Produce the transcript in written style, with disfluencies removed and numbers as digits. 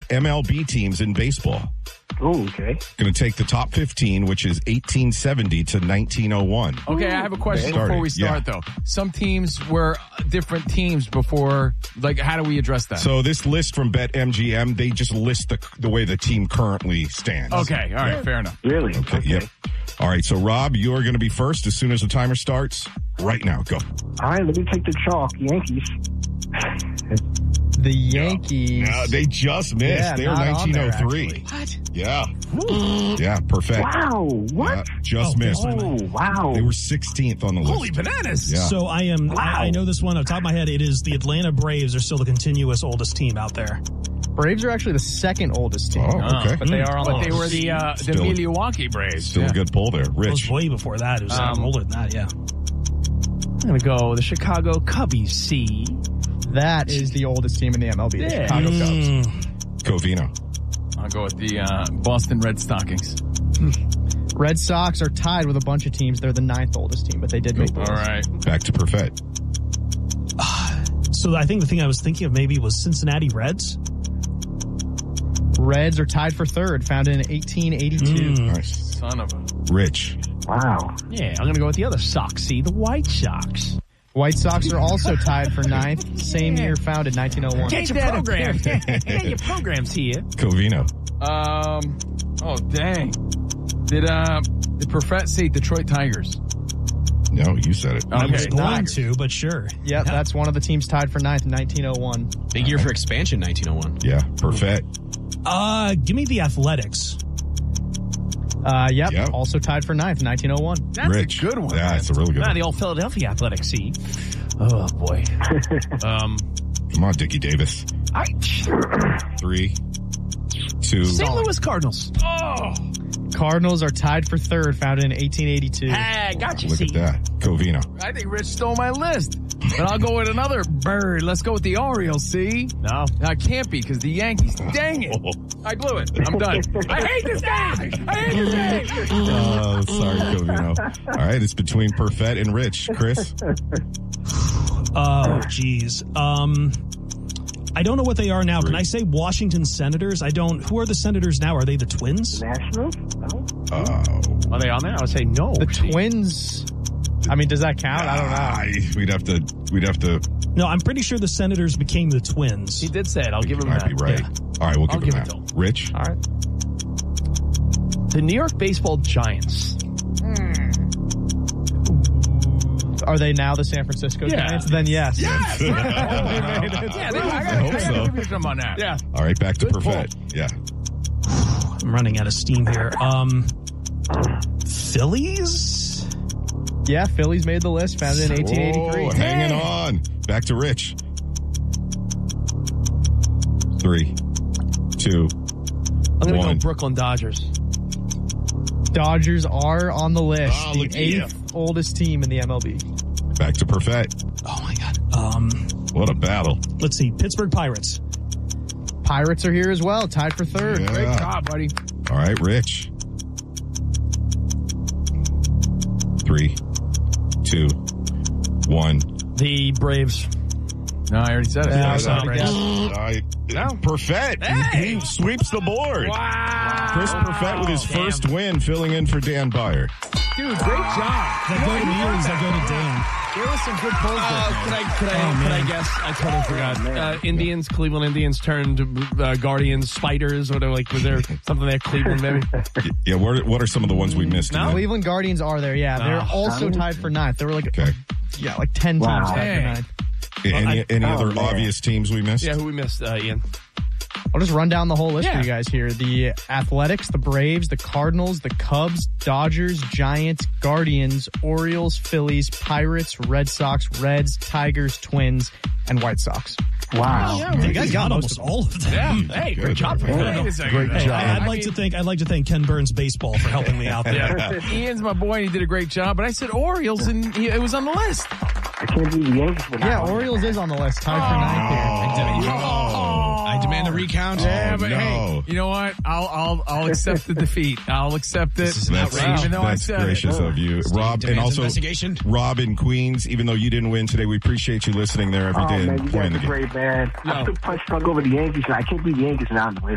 MLB teams in baseball. Oh, okay. Going to take the top 15, which is 1870 to 1901. Okay, I have a question before we start, though. Some teams were different teams before. Like, how do we address that? So this list from BetMGM, they just list the way the team currently stands. Okay, all right, fair enough. Really? Okay, yep. All right, so Rob, you're going to be first as soon as the timer starts. Right now, go. All right, let me take the chalk. Yankees. The Yankees. They just missed. Yeah, they were not on there, 1903. actually. What? Yeah. Yeah, perfect. Wow, what? Yeah, just missed. Oh, wow. They were 16th on the list. Holy bananas! Yeah. So I know this one off the top of my head. It is the Atlanta Braves are still the continuous oldest team out there. Braves are actually the second oldest team. Oh, okay. But they are on the But they list. were the Still- Milwaukee Braves. Still a good pull there. It was Rich. way before that. It was older than that, yeah. I'm going to go the Chicago Cubbies, C. That is the oldest team in the MLB, the Yeah. Chicago Cubs. Covino. I'll go with the Boston Red Stockings. Red Sox are tied with a bunch of teams. They're the ninth oldest team, but they did make the All list. right. Back to Perfett. So I think the thing I was thinking of maybe was Cincinnati Reds. Reds are tied for third, founded in 1882. Nice. Son of a... Rich. Wow. Yeah, I'm going to go with the other Sox, C, the White Sox. White Sox are also tied for ninth. Same year, founded 1901. Get your programs. Get your programs here. Covino. Oh, dang. Did Perfett say Detroit Tigers? No, you said it. I was Okay. going to, but sure. Yep, that's one of the teams tied for ninth in 1901. Big year for expansion, 1901. Yeah, Perfett. Give me the Athletics. Yep, also tied for ninth in 1901. That's Rich. a good one. Yeah, it's a really good one. The old Philadelphia Athletics, C. Oh, boy. Come on, Dickie Davis. 3, 2. St. Louis Cardinals. Oh. Cardinals are tied for third, founded in 1882. Hey, got you, Look C. at that. Covino. I think Rich stole my list. But I'll go with another bird. Let's go with the Orioles, see? No. I can't be because the Yankees. Dang it. I blew it. I'm done. I hate this guy. I hate this game. Oh, sorry, Covino. All right, it's between Perfett and Rich. Chris? Oh, geez. I don't know what they are now. Can I say Washington Senators? I don't. Who are the Senators now? Are they the Twins? Nationals? No. Are they on there? I would say no. The Twins. I mean, does that count? I don't know. We'd have to. No, I'm pretty sure the Senators became the Twins. He did say it. I'll give him Might that. be right. Yeah. All right, we'll I'll give him give it that. to Rich? All right. The New York Baseball Giants. Are they now the San Francisco Yeah. Giants? Then yes. Yeah, I hope so. I give them on that. Yeah. All right, back to Perfett. Yeah. I'm running out of steam here. Phillies? Yeah, Phillies made the list, founded in 1883. Oh, hanging on. Back to Rich. 3, 2, I'm going to go 1. Brooklyn Dodgers. Dodgers are on the list. Oh, the look at you. 8th oldest team in the MLB. Back to Perfett. Oh, my God. What a battle. Let's see. Pittsburgh Pirates. Pirates are here as well, tied for third. Yeah. Great job, buddy. All right, Rich. 3, 2, 1. The Braves. No, I already said it. Yeah, So- sorry, guys. Perfett. He sweeps the board. Wow. Chris Perfett with his first win, filling in for Dan Byer. Dude, great job. That go to me or does that go to Dan? There was some good polls there. Could I guess? I totally forgot. Indians, Cleveland Indians turned Guardians, Spiders, or like, was there something there? Cleveland, maybe? Yeah, what are some of the ones we missed? The Cleveland Guardians are there, yeah. They're also tied for ninth. There were like 10 teams tied for ninth. Any other obvious teams we missed? Yeah, who we missed, Ian? I'll just run down the whole list for Yeah. you guys here. The Athletics, the Braves, the Cardinals, the Cubs, Dodgers, Giants, Guardians, Orioles, Phillies, Pirates, Red Sox, Reds, Tigers, Twins, and White Sox. Wow. You guys got almost all of them. Hey, great job. Great job. I'd like to thank Ken Burns Baseball for helping me out there. Yeah. Ian's my boy, and he did a great job. But I said Orioles, and it was on the list. I can't believe the Yankees were not Yeah, on there. Orioles is on the list, tied for ninth here. I demand a recount. Yeah, but no. hey, you know what? I'll accept the defeat. I'll accept it. This is an outrage. Even though I That's said gracious of you. Rob, and demands also investigation. Rob in Queens, even though you didn't win today, we appreciate you listeing there every Oh, day man, and you playing guys the are game. great, man. I took punch drunk over the Yankees, and I can't beat the Yankees now on the list.